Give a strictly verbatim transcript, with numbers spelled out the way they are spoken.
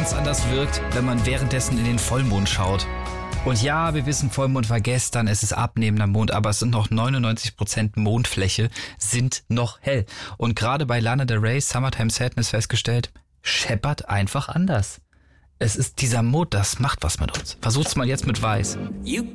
ganz anders wirkt, wenn man währenddessen in den Vollmond schaut. Und ja, wir wissen, Vollmond war gestern, es ist abnehmender Mond, aber es sind noch neunundneunzig Prozent Mondfläche, sind noch hell. Und gerade bei Lana Del Rey, Summertime Sadness, festgestellt, scheppert einfach anders. Es ist dieser Mond, das macht was mit uns. Versucht's mal jetzt mit Weiß. You